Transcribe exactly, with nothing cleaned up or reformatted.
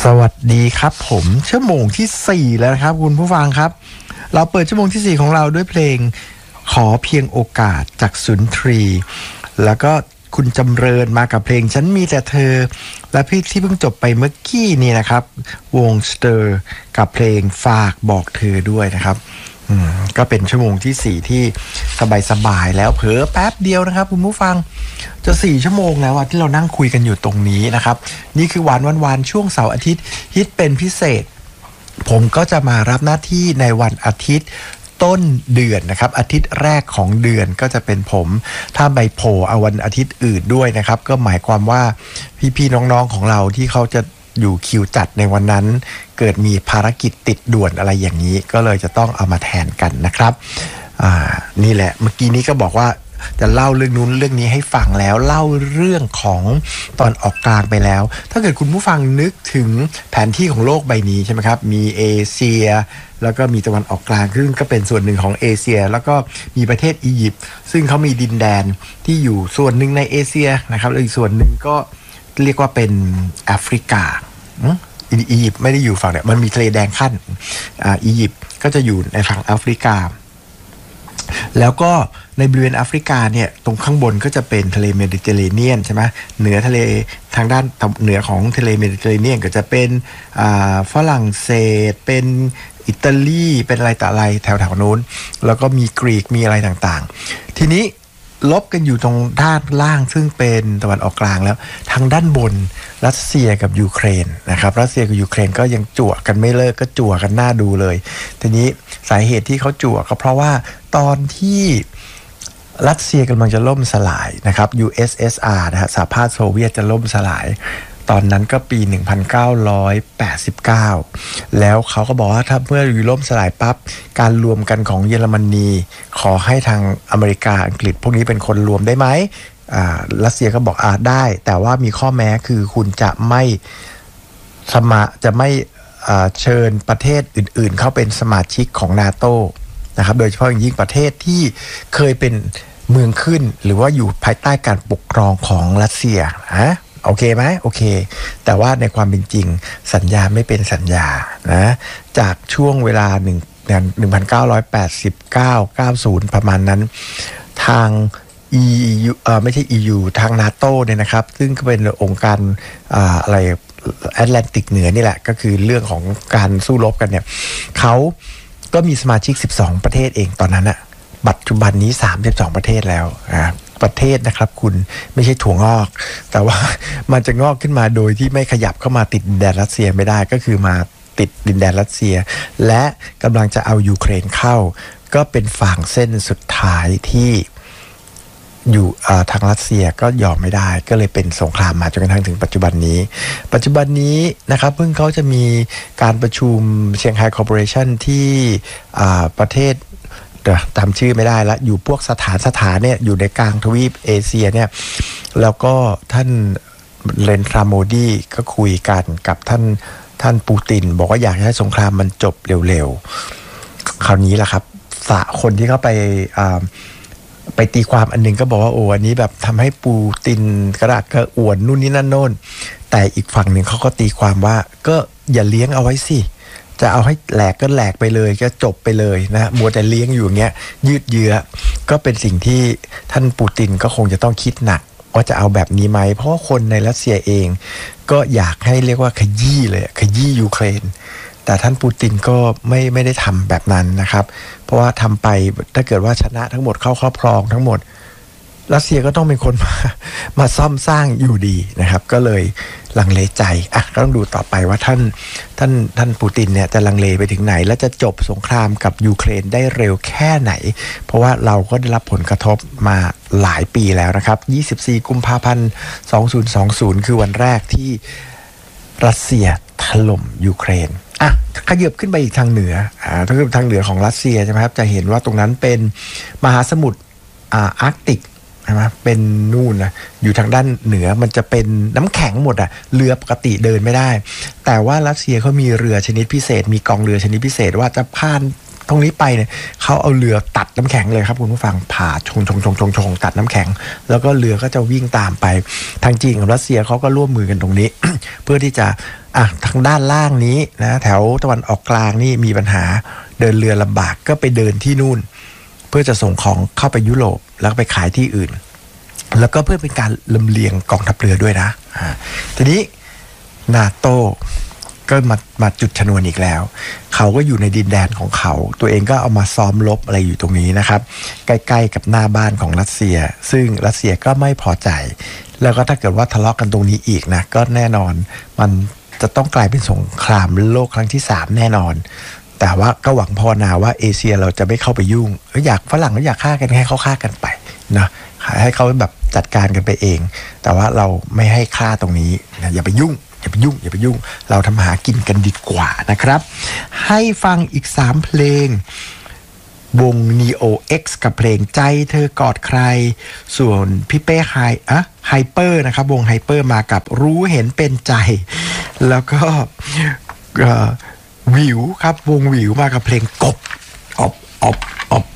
สวัสดีครับผมชั่วโมงที่สี่แล้วนะครับคุณผู้ฟังครับเราเปิดชั่วโมงที่สี่ของเราด้วยเพลงขอเพียงโอกาสจากสุนทรีแล้วก็คุณจำเริญมากับเพลงฉันมีแต่เธอและพี่ที่เพิ่งจบไปเมื่อกี้นี่นะครับวงสเตอร์กับเพลงฝากบอกเธอด้วยนะครับอืมก็เป็นชั่วโมงที่สี่ที่สบายๆแล้วเผลอแป๊บเดียวนะครับคุณผู้ฟังจะสี่ชั่วโมงแล้วที่เรานั่งคุยกันอยู่ตรงนี้นะครับนี่คือวันวันวันช่วงเสาร์อาทิตย์ฮิตเป็นพิเศษผมก็จะมารับหน้าที่ในวันอาทิตย์ต้นเดือนนะครับอาทิตย์แรกของเดือนก็จะเป็นผมถ้าใบโผล่เอาวันอาทิตย์อื่นด้วยนะครับก็หมายความว่าพี่ๆน้องๆของเราที่เขาจะอยู่คิวจัดในวันนั้นเกิดมีภารกิจติดด่วนอะไรอย่างนี้ก็เลยจะต้องเอามาแทนกันนะครับอ่านี่แหละเมื่อกี้นี้ก็บอกว่าจะเล่าเรื่องนู้นเรื่องนี้ให้ฟังแล้วเล่าเรื่องของตอนออกกลางไปแล้วถ้าเกิดคุณผู้ฟังนึกถึงแผนที่ของโลกใบนี้ใช่ไหมครับมีเอเชียแล้วก็มีตะวันออกกลางซึ่งก็เป็นส่วนหนึ่งของเอเชียแล้วก็มีประเทศอียิปต์ซึ่งเขามีดินแดนที่อยู่ส่วนหนึ่งในเอเชียนะครับแล้วอีกส่วนหนึ่งก็เรียกว่าเป็นแอฟริกาอียิปต์ไม่ได้อยู่ฝั่งเนี่ยมันมีทะเลแดงขั้นอ่าอียิปต์ก็จะอยู่ในฝั่งแอฟริกาแล้วก็ในบริเวณแอฟริกาเนี่ยตรงข้างบนก็จะเป็นทะเลเมดิเตอร์เรเนียนใช่ไหมเหนือทะเลทางด้านเหนือของทะเลเมดิเตอร์เรเนียนก็จะเป็นอ่าฝรั่งเศสเป็นอิตาลีเป็นอะไรต่ออะไรแถวๆนู้นแล้วก็มีกรีกมีอะไรต่างๆทีนี้ลบกันอยู่ตรงด้านล่างซึ่งเป็นตะวันออกกลางแล้วทางด้านบนรัสเซียกับยูเครนนะครับรัสเซียกับยูเครนก็ยังจั่วกันไม่เลิกก็จั่วกันหน้าดูเลยทีนี้สาเหตุที่เขาจั่วก็เพราะว่าตอนที่รัสเซียกำลังจะล่มสลายนะครับ ยู เอส เอส อาร์ นะฮะสหภาพโซเวียตจะล่มสลายตอนนั้นก็ปีหนึ่งพันเก้าร้อยแปดสิบเก้าแล้วเขาก็บอกว่าถ้าเมื่ออยู่ล่มสลายปั๊บการรวมกันของเยอรมนีขอให้ทางอเมริกาอังกฤษพวกนี้เป็นคนรวมได้ไหมอ่ารัสเซียก็บอกอ่าได้แต่ว่ามีข้อแม้คือคุณจะไม่สมาจะไม่อ่าเชิญประเทศอื่นๆเข้าเป็นสมาชิกของ NATO นะครับโดยเฉพาะอย่างยิ่งประเทศที่เคยเป็นเมืองขึ้นหรือว่าอยู่ภายใต้การปกครองของรัสเซียนะโอเคไหมโอเคแต่ว่าในความเป็นจริงสัญญาไม่เป็นสัญญานะจากช่วงเวลาหนึ่งหนึ่งพันเก้าร้อยแปดสิบเก้า เก้าสิบประมาณนั้นทาง อี ยู เอ่อไม่ใช่ อี ยู ทาง NATO เนี่ยนะครับซึ่งก็เป็นองค์การอ่าอะไรแอตแลนติกเหนือนี่แหละก็คือเรื่องของการสู้รบกันเนี่ยเขาก็มีสมาชิกสิบสองประเทศเองตอนนั้นอะปัจจุบันนี้สามสิบสองประเทศแล้วอ่าประเทศนะครับคุณไม่ใช่ถั่วงอกแต่ว่ามันจะงอกขึ้นมาโดยที่ไม่ขยับเข้ามาติดดินแดนรัสเซียไม่ได้ก็คือมาติดดินแดนรัสเซียและกำลังจะเอายูเครนเข้าก็เป็นฝั่งเส้นสุดท้ายที่อยู่ทางรัสเซียก็ยอมไม่ได้ก็เลยเป็นสงครามมาจนกระทั่งถึงปัจจุบันนี้ปัจจุบันนี้นะครับเพิ่งเขาจะมีการประชุมเซี่ยงไฮ้คอร์ปอเรชั่นที่ประเทศตามชื่อไม่ได้ละอยู่พวกสถานสถานเนี่ยอยู่ในกลางทวีปเอเชียเนี่ยแล้วก็ท่านเรนทราโมดีก็คุยกันกับท่านท่านปูตินบอกว่าอยากให้สงครามมันจบเร็วๆคราวนี้แหละครับสะคนที่เขาไปไปตีความอันนึงก็บอกว่าโอ้อันนี้แบบทำให้ปูตินกระดาษกระอ่วนนู่นนี่นั่นโน่นแต่อีกฝั่งหนึ่งเขาก็ตีความว่าก็อย่าเลี้ยงเอาไว้สิจะเอาให้แหลกก็แหลกไปเลยก็จบไปเลยนะมัวแต่เลี้ยงอยู่อย่างเงี้ยยืดเยื้อก็เป็นสิ่งที่ท่านปูตินก็คงจะต้องคิดหนักว่าจะเอาแบบนี้ไหมเพราะว่าคนในรัสเซียเองก็อยากให้เรียกว่าขยี้เลยขยี้ยูเครนแต่ท่านปูตินก็ไม่ไม่ได้ทำแบบนั้นนะครับเพราะว่าทำไปถ้าเกิดว่าชนะทั้งหมดเข้าครอบครองทั้งหมดรัสเซียก็ต้องเป็นคนมามาซ่อมสร้างอยู่ดีนะครับก็เลยลังเลใจอ่ะก็ต้องดูต่อไปว่าท่านท่านท่านปูตินเนี่ยจะลังเลไปถึงไหนและจะจบสงครามกับยูเครนได้เร็วแค่ไหนเพราะว่าเราก็ได้รับผลกระทบมาหลายปีแล้วนะครับยี่สิบสี่กุมภาพันธ์สองพันยี่สิบคือวันแรกที่รัสเซียถล่มยูเครนอ่ะขยับขึ้นไปอีกทางเหนืออ่าถ้าคือทางเหนือของรัสเซียใช่ไหมครับจะเห็นว่าตรงนั้นเป็นมหาสมุทรอ่าอาร์กติกใช่ไหมเป็นนู่นนะอยู่ทางด้านเหนือมันจะเป็นน้ำแข็งหมดอะเรือปกติเดินไม่ได้แต่ว่ารัสเซียเขามีเรือชนิดพิเศษมีกองเรือชนิดพิเศษว่าจะผ่านตรงนี้ไปเนี่ยเขาเอาเรือตัดน้ำแข็งเลยครับคุณผู้ฟังผ่าชงชงชงชงชงตัดน้ำแข็งแล้วก็เรือก็จะวิ่งตามไปทางจีนกับรัสเซียเขาก็ร่วมมือกันตรงนี้ เพื่อที่จะอ่ะทางด้านล่างนี้นะแถวตะวันออกกลางนี่มีปัญหาเดินเรือลำบากก็ไปเดินที่นู่นเพื่อจะส่งของเข้าไปยุโรปแล้วไปขายที่อื่นแล้วก็เพื่อเป็นการลำเลียงกองทัพเรือด้วยนะทีนี้นาโต้ก็มามาจุดชนวนอีกแล้วเขาก็อยู่ในดินแดนของเขาตัวเองก็เอามาซ้อมรบอะไรอยู่ตรงนี้นะครับใกล้ๆกับหน้าบ้านของรัสเซียซึ่งรัสเซียก็ไม่พอใจแล้วก็ถ้าเกิดว่าทะเลาะกันตรงนี้อีกนะก็แน่นอนมันจะต้องกลายเป็นสงครามโลกครั้งที่สามแน่นอนแต่ว่าก็หวังภาวนาว่าเอเชียเราจะไม่เข้าไปยุ่งอยากฝรั่งก็อยากฆ่ากันให้เขาฆ่ากันไปนะให้เขาแบบจัดการกันไปเองแต่ว่าเราไม่ให้ฆ่าตรงนี้นะอย่าไปยุ่งอย่าไปยุ่งอย่าไปยุ่งเราทำหากินกันดีกว่านะครับให้ฟังอีกสามเพลงวง Neo X กับเพลงใจเธอกอดใครส่วนพี่เป้ไฮอะไฮเปอร์นะครับวงไฮเปอร์มากับรู้เห็นเป็นใจแล้วก็วิวครับวงวิวมากับเพลงกบอบอบอบ